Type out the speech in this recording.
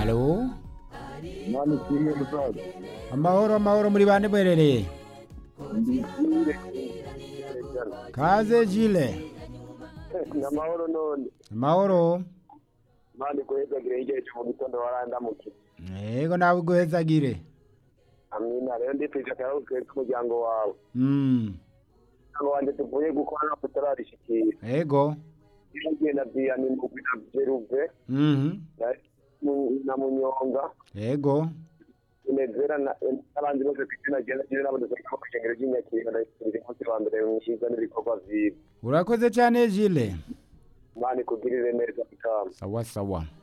Alo? Mani kiriye musaza. Amahoro amahoro muri bande mwerereye? Ndikire. Kaze Jile. Namahoro none. Amahoro? Mani kuhezagire igihe cyo mu gitondo warandamuke. Yego nawe guhezagire. Amina rero ndipfije akayaho keza umuryango wawe. Umuryango wanjye tuvuye gukora no kutararishikira. Yego. Iyo na Diane Mugwi na Jeruve. Na Munyonga. Yego. Inezera n'abandi bose kwituna genda nabo dusanga mu kigero cy'inyakira ndetse ko bambere mwishiza n'ibikorwa vyiza. Urakoze cyane Jile. Mani kugirire neza kutama. Sawa sawa.